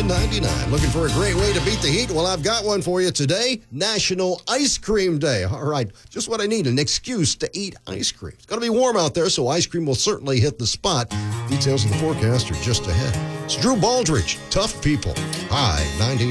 $7.99. Looking for a great way to beat the heat? Well, I've got one for you today. National Ice Cream Day. All right, just what I need, an excuse to eat ice cream. It's going to be warm out there, so ice cream will certainly hit the spot. Details of the forecast are just ahead. It's Drew Baldridge, Tough People. High 90.